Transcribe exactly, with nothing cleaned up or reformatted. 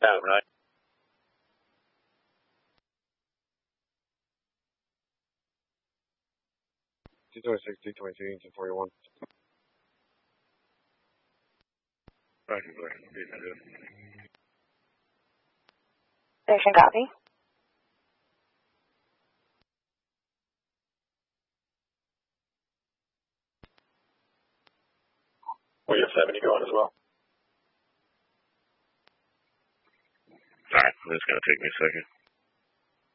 Oh, right. two twenty-six, two twenty-two, two forty-one. Right, right. Station copy. We have seventy going as well. Alright, it's going to take me a second.